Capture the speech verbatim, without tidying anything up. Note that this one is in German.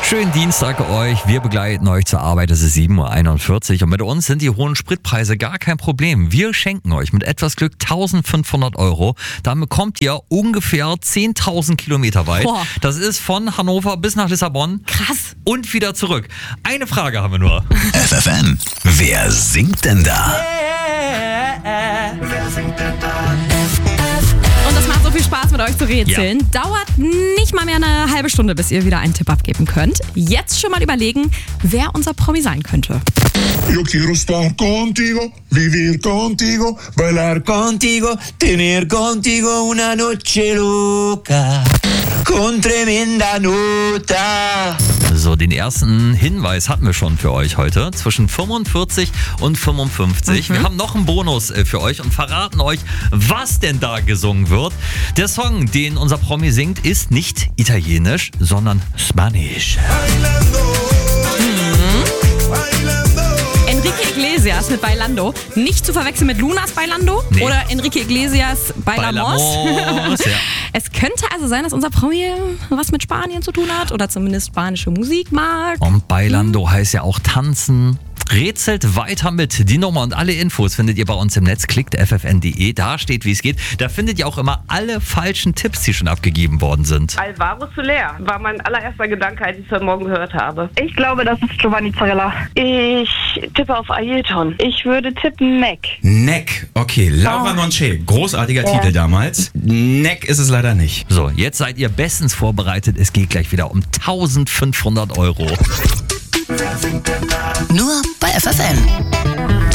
Schönen Dienstag euch. Wir begleiten euch zur Arbeit. Es ist sieben Uhr einundvierzig und mit uns sind die hohen Spritpreise gar kein Problem. Wir schenken euch mit etwas Glück eintausendfünfhundert Euro. Damit kommt ihr ungefähr zehntausend Kilometer weit. Boah. Das ist von Hannover bis nach Lissabon. Krass. Und wieder zurück. Eine Frage haben wir nur. F F M, wer singt denn da? Und das macht so viel Spaß, mit euch zu rätseln. Ja. Dauert nicht mal mehr eine halbe Stunde, bis ihr wieder einen Tipp abgeben könnt. Jetzt schon mal überlegen, wer unser Promi sein könnte. Yo quiero estar contigo, vivir contigo, bailar contigo, tener contigo una noche loca, con tremenda nota. So, den ersten Hinweis hatten wir schon für euch heute. Zwischen fünfundvierzig und fünfundfünfzig. Mhm. Wir haben noch einen Bonus für euch und verraten euch, was denn da gesungen wird. Der Song, den unser Promi singt, ist nicht italienisch, sondern spanisch. Enrique Iglesias mit Bailando. Nicht zu verwechseln mit Lunas Bailando Nee. oder Enrique Iglesias Bailamos. Bailamos, ja. Es könnte also sein, dass unser Promi was mit Spanien zu tun hat oder zumindest spanische Musik mag. Und Bailando heißt ja auch tanzen. Rätselt weiter mit. Die Nummer und alle Infos findet ihr bei uns im Netz. Klickt f f n punkt d e. Da steht, wie es geht. Da findet ihr auch immer alle falschen Tipps, die schon abgegeben worden sind. Alvaro Soler war mein allererster Gedanke, als ich es heute Morgen gehört habe. Ich glaube, das ist Giovanni Zarella. Ich tippe auf Ailton. Ich würde tippen Mac. Neck, okay, Laura Nonche, großartiger Ja. Titel damals. Neck ist es leider nicht. So, jetzt seid ihr bestens vorbereitet. Es geht gleich wieder um eintausendfünfhundert Euro. Nur bei F F M.